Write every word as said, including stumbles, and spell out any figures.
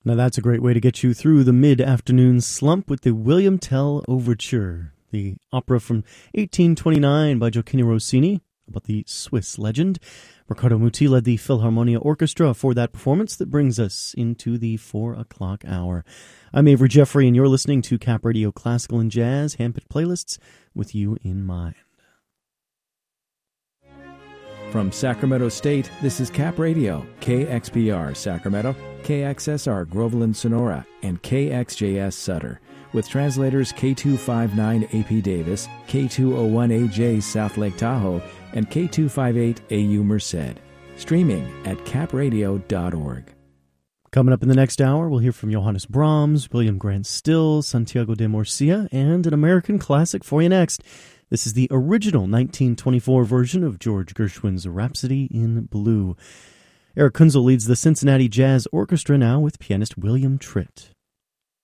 Now that's a great way to get you through the mid-afternoon slump with the William Tell Overture, the opera from eighteen twenty-nine by Gioacchino Rossini about the Swiss legend. Riccardo Muti led the Philharmonia Orchestra for that performance that brings us into the four o'clock hour. I'm Avery Jeffrey, and you're listening to Cap Radio Classical and Jazz, handpicked playlists with you in mind. From Sacramento State, this is Cap Radio, K X P R Sacramento, K X S R Groveland Sonora, and K X J S Sutter, with translators K two fifty-nine A P Davis, K two oh one A J South Lake Tahoe, and K two fifty-eight A U Merced. Streaming at cap radio dot org. Coming up in the next hour, we'll hear from Johannes Brahms, William Grant Still, Santiago de Murcia, and an American classic for you next. This is the original nineteen twenty-four version of George Gershwin's Rhapsody in Blue. Eric Kunzel leads the Cincinnati Jazz Orchestra now with pianist William Tritt.